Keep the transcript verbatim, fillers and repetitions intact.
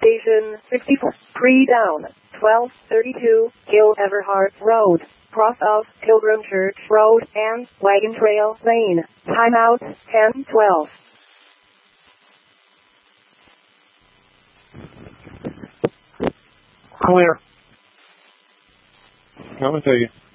station sixty-four, pre-down, twelve thirty-two, Gil Everhart Road, cross of Pilgrim Church Road and Wagon Trail Lane. Timeout, ten twelve. Clear. Coming to you.